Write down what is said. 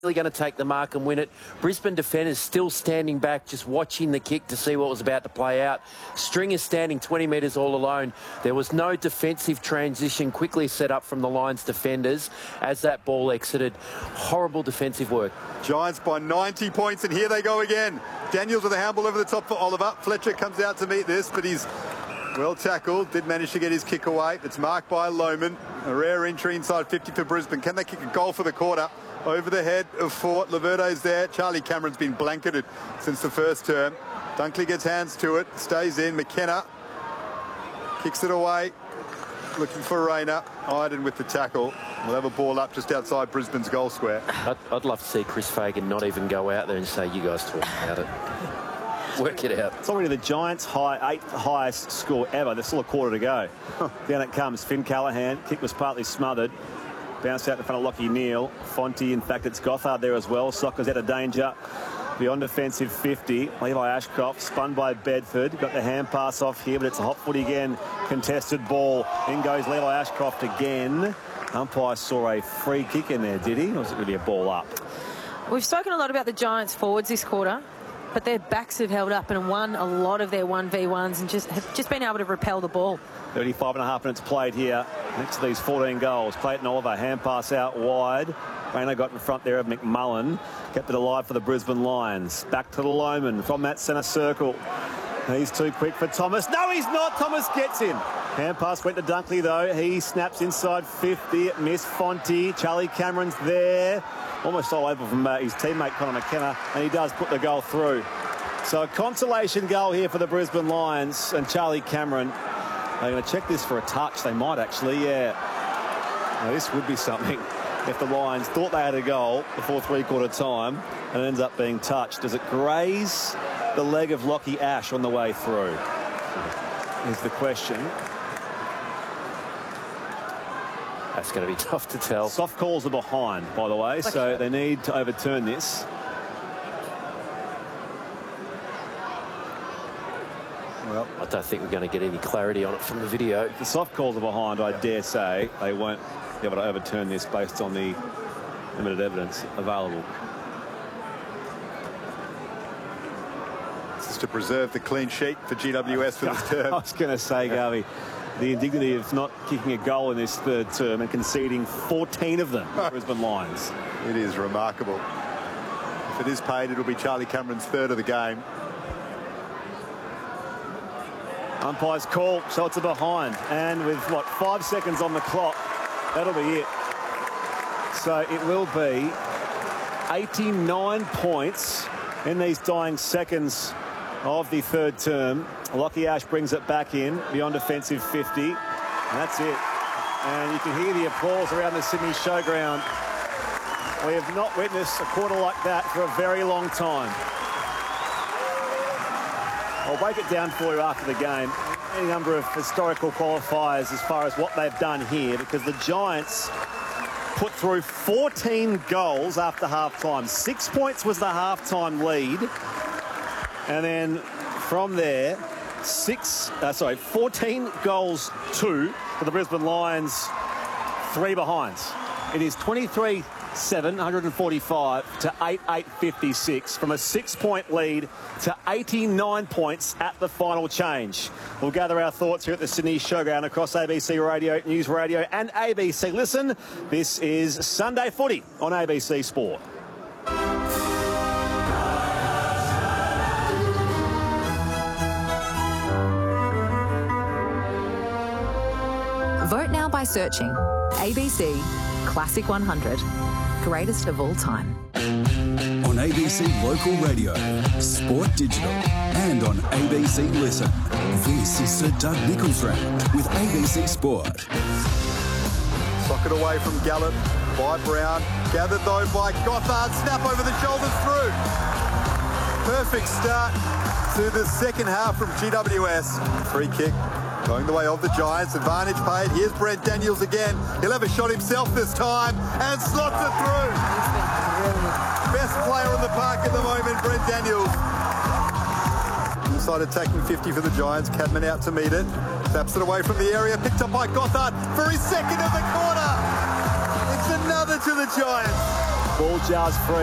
Really going to take the mark and win it. Brisbane defenders still standing back, just watching the kick to see what was about to play out. Stringer standing 20 metres all alone. There was no defensive transition quickly set up from the Lions defenders as that ball exited. Horrible defensive work. Giants by 90 points, and here they go again. Daniels with a handball over the top for Oliver. Fletcher comes out to meet this, but he's well tackled. Did manage to get his kick away. It's marked by Lohman. A rare entry inside 50 for Brisbane. Can they kick a goal for the quarter? Over the head of Fort. Laverde's there. Charlie Cameron's been blanketed since the first term. Dunkley gets hands to it. Stays in. McKenna kicks it away. Looking for Rayner. Iden with the tackle. We'll have a ball up just outside Brisbane's goal square. I'd love to see Chris Fagan not even go out there and say, you guys talk about it. Work it out. It's already the Giants' eighth highest score ever. There's still a quarter to go. Down it comes. Finn Callaghan. Kick was partly smothered. Bounced out in front of Lockie Neal. Fonte, in fact, it's Gothard there as well. Soccer's out of danger. Beyond defensive 50. Levi Ashcroft spun by Bedford. Got the hand pass off here, but it's a hot foot again. Contested ball. In goes Levi Ashcroft again. Umpire saw a free kick in there, did he? Or was it really a ball up? We've spoken a lot about the Giants forwards this quarter, but their backs have held up and won a lot of their 1v1s and have just been able to repel the ball. 35.5 minutes played here. Next to these 14 goals. Clayton Oliver, hand pass out wide. Rayner got in front there of McMullen. Kept it alive for the Brisbane Lions. Back to the Lohman from that centre circle. He's too quick for Thomas. No, he's not. Thomas gets him. Hand pass went to Dunkley, though. He snaps inside 50. It missed Fonte. Charlie Cameron's there. Almost all over from his teammate Connor McKenna, and he does put the goal through. So a consolation goal here for the Brisbane Lions and Charlie Cameron. They're going to check this for a touch. They might actually, yeah. Now, this would be something if the Lions thought they had a goal before three-quarter time and it ends up being touched. Does it graze the leg of Lockie Ash on the way through? Is the question. That's going to be tough to tell. Soft calls are behind, by the way, so they need to overturn this. Well, I don't think we're going to get any clarity on it from the video. If the soft calls are behind, I dare say they won't be able to overturn this based on the limited evidence available. This is to preserve the clean sheet for GWS for this term. I was going to say, Garvey, the indignity of not kicking a goal in this third term and conceding 14 of them for Brisbane Lions. It is remarkable. If it is paid, it'll be Charlie Cameron's third of the game. Umpire's call, so it's a behind. And with, 5 seconds on the clock, that'll be it. So it will be 89 points in these dying seconds of the third term. Lockie Ash brings it back in beyond defensive 50. And that's it. And you can hear the applause around the Sydney Showground. We have not witnessed a quarter like that for a very long time. I'll break it down for you after the game. Any number of historical qualifiers as far as what they've done here, because the Giants put through 14 goals after half-time. 6 points was the half-time lead. And then from there, 14 goals, 2 for the Brisbane Lions, 3 behinds. It is 23-7, 145 to 8-8-56 from a 6-point lead to 89 points at the final change. We'll gather our thoughts here at the Sydney Showground across ABC Radio, News Radio and ABC Listen. This is Sunday Footy on ABC Sport. Vote now by searching ABC Classic 100, greatest of all time. On ABC Local Radio, Sport Digital, and on ABC Listen. This is Sir Doug Nicholls Round with ABC Sport. Socket away from Gallup by Brown. Gathered though by Gothard. Snap over the shoulders through. Perfect start to the second half from GWS. Free kick going the way of the Giants. Advantage paid. Here's Brent Daniels again. He'll have a shot himself this time and slots it through. Best player on the park at the moment, Brent Daniels. Inside attacking 50 for the Giants. Cadman out to meet it. Taps it away from the area. Picked up by Gothard for his second of the quarter. It's another to the Giants. Ball jars free.